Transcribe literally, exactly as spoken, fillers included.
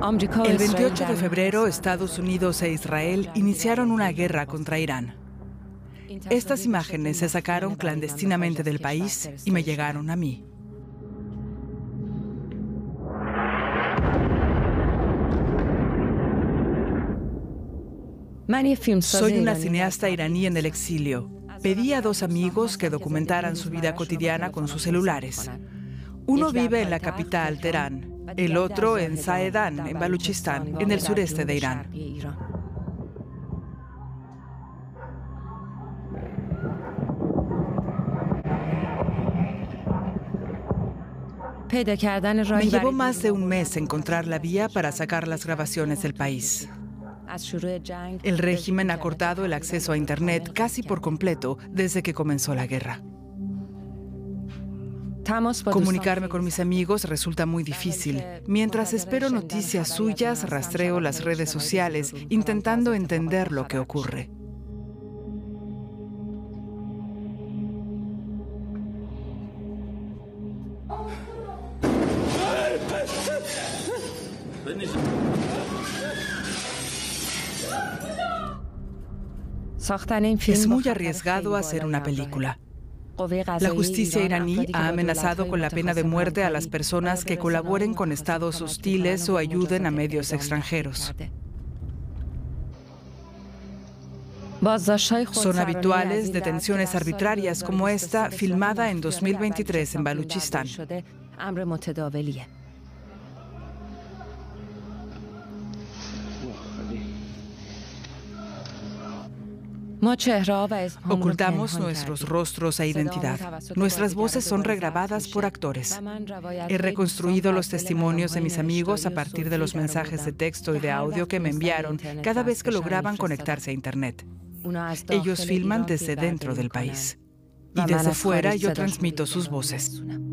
El veintiocho de febrero, Estados Unidos e Israel iniciaron una guerra contra Irán. Estas imágenes se sacaron clandestinamente del país y me llegaron a mí. Soy una cineasta iraní en el exilio. Pedí a dos amigos que documentaran su vida cotidiana con sus celulares. Uno vive en la capital, Teherán, el otro en Zahedan, en Baluchistán, en el sureste de Irán. Me llevó más de un mes encontrar la vía para sacar las grabaciones del país. El régimen ha cortado el acceso a Internet casi por completo desde que comenzó la guerra. Comunicarme con mis amigos resulta muy difícil. Mientras espero noticias suyas, rastreo las redes sociales, intentando entender lo que ocurre. Es muy arriesgado hacer una película. La justicia iraní ha amenazado con la pena de muerte a las personas que colaboren con estados hostiles o ayuden a medios extranjeros. Son habituales detenciones arbitrarias como esta, filmada en dos mil veintitrés en Baluchistán. Ocultamos nuestros rostros e identidad. Nuestras voces son regrabadas por actores. He reconstruido los testimonios de mis amigos a partir de los mensajes de texto y de audio que me enviaron cada vez que lograban conectarse a Internet. Ellos filman desde dentro del país. Y desde fuera yo transmito sus voces.